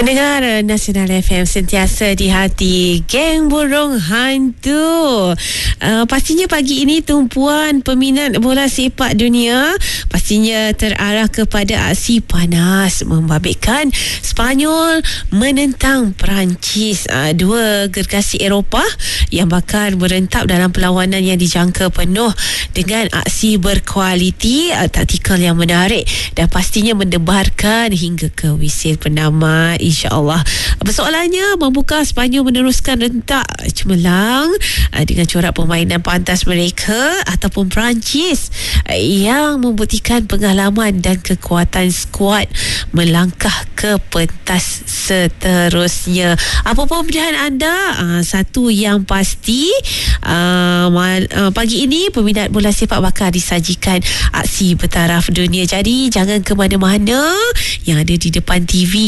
Pendengar Nasional FM sentiasa di hati geng burung hantu. Pastinya pagi ini tumpuan peminat bola sepak dunia pastinya terarah kepada aksi panas membabitkan Spanyol menentang Perancis. Dua gergasi Eropah yang bakal berentap dalam perlawanan yang dijangka penuh dengan aksi berkualiti, taktikal yang menarik dan pastinya mendebarkan hingga ke wisil pendamat, insya-Allah. Persoalannya, mampukah Spanyol meneruskan rentak cemerlang dengan corak permainan pantas mereka ataupun Perancis yang membuktikan pengalaman dan kekuatan skuad melangkah ke pentas seterusnya? Apa pemberian anda? Satu yang pasti, pagi ini peminat bola sepak bakal disajikan aksi bertaraf dunia. Jadi jangan ke mana-mana, yang ada di depan TV